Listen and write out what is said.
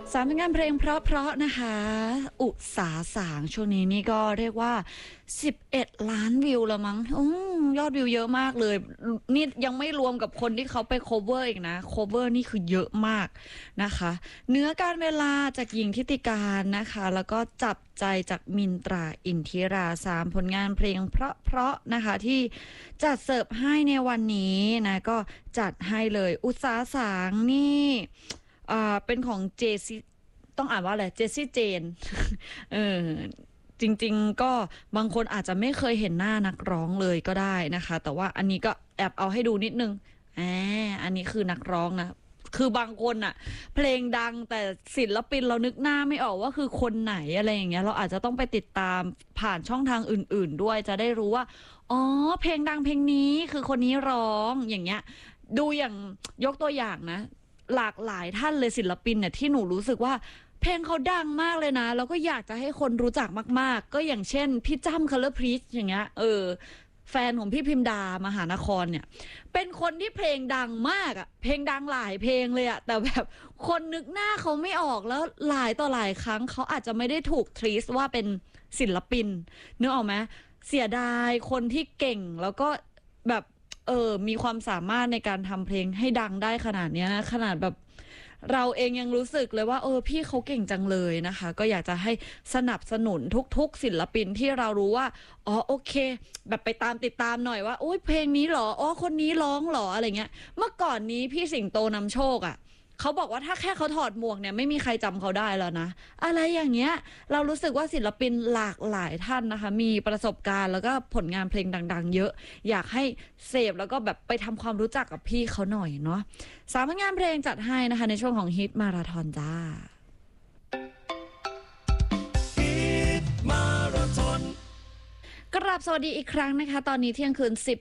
สามผลงานเพลงเพราะๆนะคะอุสาสางช่วงนี้นี่ก็เรียกว่า11 ล้านวิวแล้วมั้งยอดวิวเยอะมากเลยนี่ยังไม่รวมกับคนที่เขาไป cover อีกนะ cover นี่คือเยอะมากนะคะเนื้อการเวลาจากหญิงทิติการนะคะแล้วก็จับใจจากมินตราอินทิรา3ผลงานเพลงเพราะๆนะคะที่จัดเสิร์ฟให้ในวันนี้นะก็จัดให้เลยอุสาสางนี่เป็นของเจซี่ต้องอ่านว่าอะไรเจซี่เจน เออจริงๆก็บางคนอาจจะไม่เคยเห็นหน้านักร้องเลยก็ได้นะคะแต่ว่าอันนี้ก็แอบเอาให้ดูนิดนึงอันนี้คือนักร้องนะคือบางคนอะเพลงดังแต่ศิลปินเรานึกหน้าไม่ออกว่าคือคนไหนอะไรอย่างเงี้ยเราอาจจะต้องไปติดตามผ่านช่องทางอื่นๆด้วยจะได้รู้ว่าอ๋อเพลงดังเพลงนี้คือคนนี้ร้องอย่างเงี้ยดูอย่างยกตัวอย่างนะหลากหลายท่านเลยศิลปินเนี่ยที่หนูรู้สึกว่าเพลงเขาดังมากเลยนะแล้วก็อยากจะให้คนรู้จักมากๆก็อย่างเช่นพี่จ้ำคัลเลอร์พริชอย่างเงี้ยแฟนของพี่พิมดามหานครเนี่ยเป็นคนที่เพลงดังมากอะเพลงดังหลายเพลงเลยอะแต่แบบคนนึกหน้าเขาไม่ออกแล้วหลายต่อหลายครั้งเขาอาจจะไม่ได้ถูกทรีสว่าเป็นศิลปินนึกออกไหมเสียดายคนที่เก่งแล้วก็แบบมีความสามารถในการทำเพลงให้ดังได้ขนาดนี้นะขนาดแบบเราเองยังรู้สึกเลยว่าพี่เขาเก่งจังเลยนะคะก็อยากจะให้สนับสนุนทุกๆศิลปินที่เรารู้ว่าโอเคแบบไปตามติดตามหน่อยว่าโอ้ยเพลงนี้เหรอคนนี้ร้องเหรออะไรเงี้ยเมื่อก่อนนี้พี่สิงโตนำโชคอ่ะเขาบอกว่าถ้าแค่เขาถอดหมวกเนี่ยไม่มีใครจำเขาได้แล้วนะอะไรอย่างเงี้ยเรารู้สึกว่าศิลปินหลากหลายท่านนะคะมีประสบการณ์แล้วก็ผลงานเพลงดังๆเยอะอยากให้เสพแล้วก็แบบไปทำความรู้จักกับพี่เขาหน่อยเนาะสามผลงานเพลงจัดให้นะคะในช่วงของฮิตมาราธอนจ้ากราบสวัสดีอีกครั้งนะคะตอนนี้เที่ยงคืน